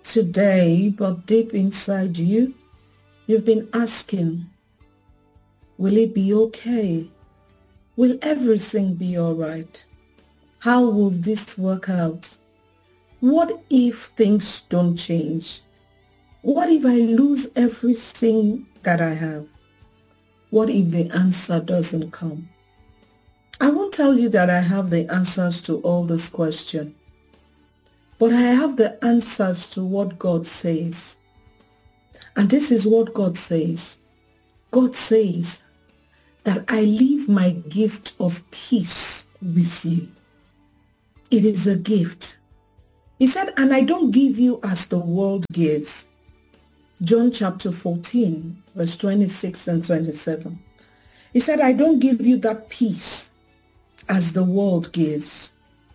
Today, but deep inside you, you've been asking, will it be okay? Will everything be all right? How will this work out? What if things don't change? What if I lose everything that I have? What if the answer doesn't come? I won't tell you that I have the answers to all these questions, but I have the answers to what God says. And this is what God says. God says that I leave my gift of peace with you. It is a gift. He said, and I don't give you as the world gives. John chapter 14, verse 26 and 27. He said, I don't give you that peace as the world gives.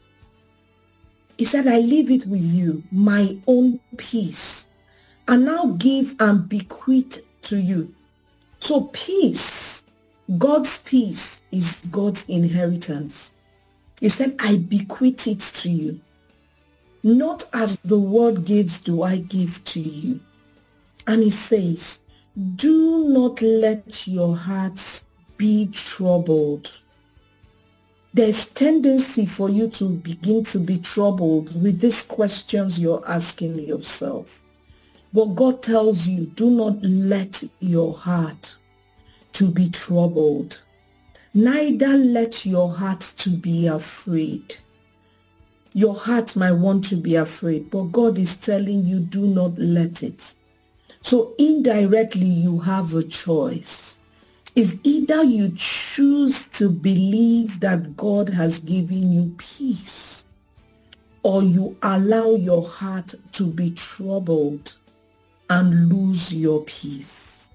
He said, I leave it with you, my own peace, and now give and bequeath to you. So peace, God's peace, is God's inheritance. He said, I bequeath it to you. Not as the world gives do I give to you. And he says, do not let your hearts be troubled. There's tendency for you to begin to be troubled with these questions you're asking yourself. But God tells you, do not let your heart to be troubled. Neither let your heart to be afraid. Your heart might want to be afraid, but God is telling you, do not let it. So indirectly, you have a choice. It's either you choose to believe that God has given you peace, or you allow your heart to be troubled and lose your peace.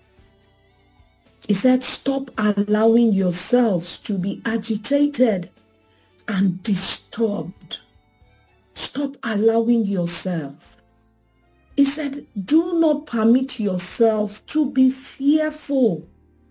He said, stop allowing yourselves to be agitated and disturbed. Stop allowing yourself. He said, do not permit yourself to be fearful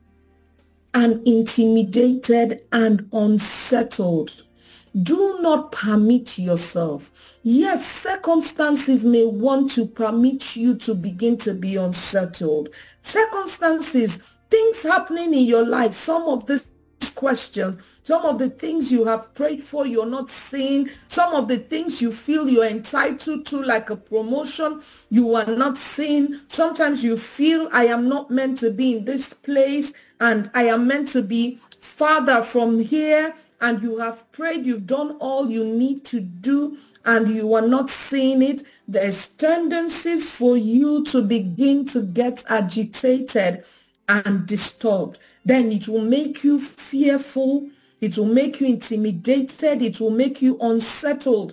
and intimidated and unsettled. Do not permit yourself. Yes, circumstances may want to permit you to begin to be unsettled. Circumstances, things happening in your life, some of these questions, some of the things you have prayed for, you're not seeing, some of the things you feel you're entitled to, like a promotion, you are not seeing. Sometimes you feel, I am not meant to be in this place and I am meant to be farther from here, and you have prayed, you've done all you need to do, and you are not seeing it. There's tendencies for you to begin to get agitated and disturbed. Then it will make you fearful, it will make you intimidated, it will make you unsettled.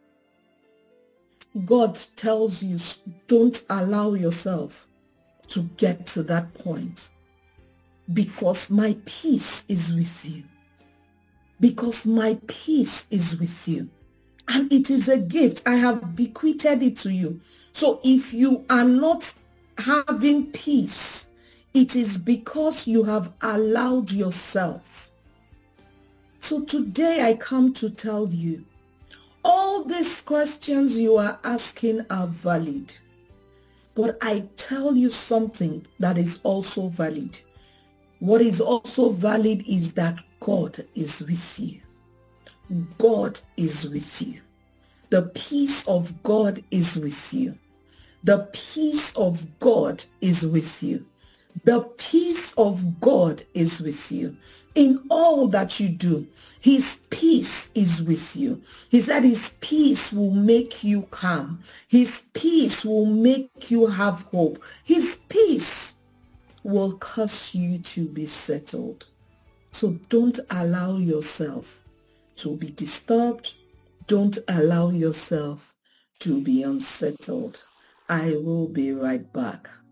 God tells you, don't allow yourself to get to that point, because my peace is with you. Because my peace is with you. And it is a gift. I have bequeathed it to you. So if you are not having peace, it is because you have allowed yourself. So today I come to tell you, all these questions you are asking are valid. But I tell you something that is also valid. What is also valid is that God is with you. God is with you. The peace of God is with you. The peace of God is with you. The peace of God is with you. In all that you do, his peace is with you. He said his peace will make you calm. His peace will make you have hope. His peace will cause you to be settled. So don't allow yourself to be disturbed. Don't allow yourself to be unsettled. I will be right back.